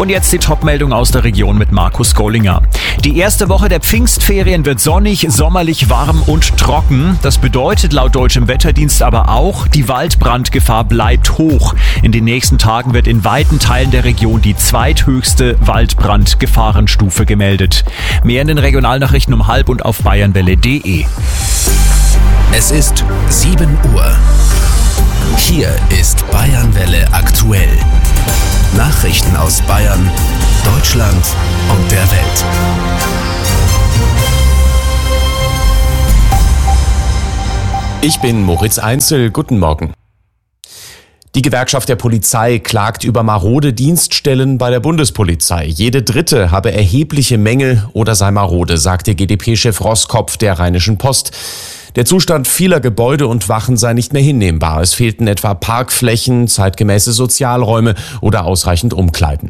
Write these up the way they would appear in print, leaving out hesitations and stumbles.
Und jetzt die Top-Meldung aus der Region mit Markus Gollinger. Die erste Woche der Pfingstferien wird sonnig, sommerlich, warm und trocken. Das bedeutet laut deutschem Wetterdienst aber auch, die Waldbrandgefahr bleibt hoch. In den nächsten Tagen wird in weiten Teilen der Region die zweithöchste Waldbrandgefahrenstufe gemeldet. Mehr in den Regionalnachrichten um 12:30 und auf bayernwelle.de. Es ist 7 Uhr. Hier ist Bayernwelle aktuell. Nachrichten aus Bayern, Deutschland und der Welt. Ich bin Moritz Einzel. Guten Morgen. Die Gewerkschaft der Polizei klagt über marode Dienststellen bei der Bundespolizei. Jede dritte habe erhebliche Mängel oder sei marode, sagte GdP-Chef Roskopf der Rheinischen Post. Der Zustand vieler Gebäude und Wachen sei nicht mehr hinnehmbar. Es fehlten etwa Parkflächen, zeitgemäße Sozialräume oder ausreichend Umkleiden.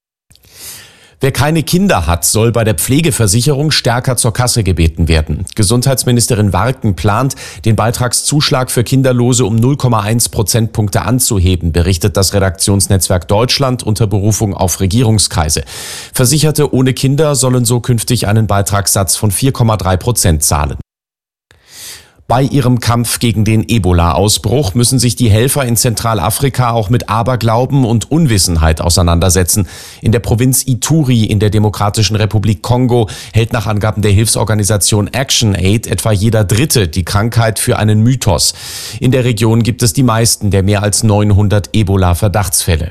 Wer keine Kinder hat, soll bei der Pflegeversicherung stärker zur Kasse gebeten werden. Gesundheitsministerin Warken plant, den Beitragszuschlag für Kinderlose um 0,1 Prozentpunkte anzuheben, berichtet das Redaktionsnetzwerk Deutschland unter Berufung auf Regierungskreise. Versicherte ohne Kinder sollen so künftig einen Beitragssatz von 4,3% zahlen. Bei ihrem Kampf gegen den Ebola-Ausbruch müssen sich die Helfer in Zentralafrika auch mit Aberglauben und Unwissenheit auseinandersetzen. In der Provinz Ituri in der Demokratischen Republik Kongo hält nach Angaben der Hilfsorganisation ActionAid etwa jeder Dritte die Krankheit für einen Mythos. In der Region gibt es die meisten der mehr als 900 Ebola-Verdachtsfälle.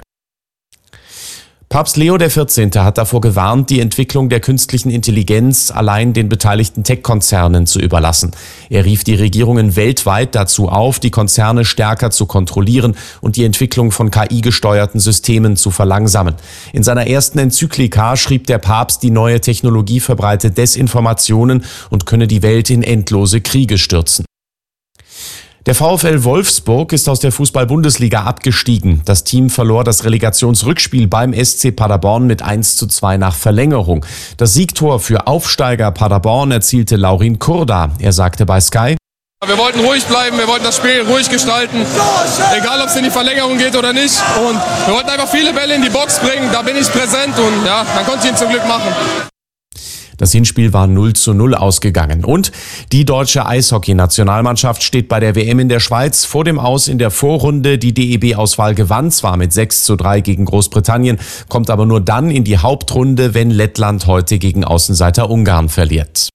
Papst Leo XIV. Hat davor gewarnt, die Entwicklung der künstlichen Intelligenz allein den beteiligten Tech-Konzernen zu überlassen. Er rief die Regierungen weltweit dazu auf, die Konzerne stärker zu kontrollieren und die Entwicklung von KI-gesteuerten Systemen zu verlangsamen. In seiner ersten Enzyklika schrieb der Papst, die neue Technologie verbreite Desinformationen und könne die Welt in endlose Kriege stürzen. Der VfL Wolfsburg ist aus der Fußball-Bundesliga abgestiegen. Das Team verlor das Relegationsrückspiel beim SC Paderborn mit 1:2 nach Verlängerung. Das Siegtor für Aufsteiger Paderborn erzielte Laurin Kurda. Er sagte bei Sky: Wir wollten ruhig bleiben, wir wollten das Spiel ruhig gestalten, egal ob es in die Verlängerung geht oder nicht. Und wir wollten einfach viele Bälle in die Box bringen, da bin ich präsent und ja, dann konnte ich ihn zum Glück machen. Das Hinspiel war 0:0 ausgegangen. Und die deutsche Eishockey-Nationalmannschaft steht bei der WM in der Schweiz vor dem Aus in der Vorrunde. Die DEB-Auswahl gewann zwar mit 6:3 gegen Großbritannien, kommt aber nur dann in die Hauptrunde, wenn Lettland heute gegen Außenseiter Ungarn verliert.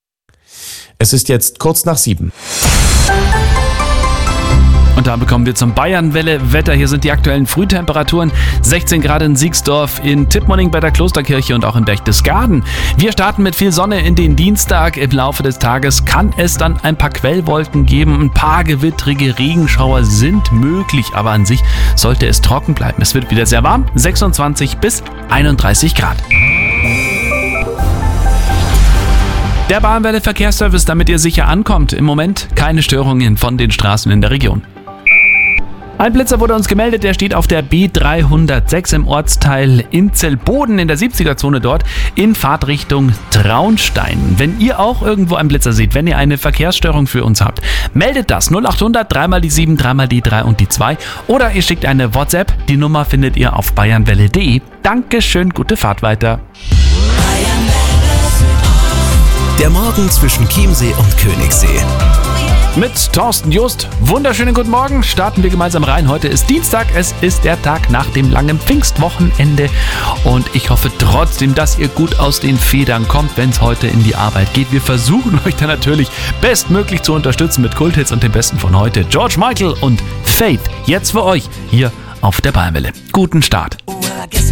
Es ist jetzt kurz nach 7. Und da bekommen wir zum Bayernwelle-Wetter. Hier sind die aktuellen Frühtemperaturen. 16 Grad in Siegsdorf, in Tittmoning bei der Klosterkirche und auch in Berchtesgaden. Wir starten mit viel Sonne in den Dienstag. Im Laufe des Tages kann es dann ein paar Quellwolken geben. Ein paar gewittrige Regenschauer sind möglich, aber an sich sollte es trocken bleiben. Es wird wieder sehr warm, 26 bis 31 Grad. Der Bayernwelle-Verkehrsservice, damit ihr sicher ankommt. Im Moment keine Störungen von den Straßen in der Region. Ein Blitzer wurde uns gemeldet, der steht auf der B306 im Ortsteil Inzelboden in der 70er-Zone dort in Fahrtrichtung Traunstein. Wenn ihr auch irgendwo einen Blitzer seht, wenn ihr eine Verkehrsstörung für uns habt, meldet das 0800 3 mal die 7, 3 mal die 3 und die 2 oder ihr schickt eine WhatsApp. Die Nummer findet ihr auf bayernwelle.de. Dankeschön, gute Fahrt weiter. Der Morgen zwischen Chiemsee und Königssee. Mit Thorsten Just. Wunderschönen guten Morgen. Starten wir gemeinsam rein. Heute ist Dienstag. Es ist der Tag nach dem langen Pfingstwochenende. Und ich hoffe trotzdem, dass ihr gut aus den Federn kommt, wenn es heute in die Arbeit geht. Wir versuchen euch dann natürlich bestmöglich zu unterstützen mit Kulthits und dem Besten von heute. George Michael und Faith. Jetzt für euch hier auf der Bayernwelle. Guten Start.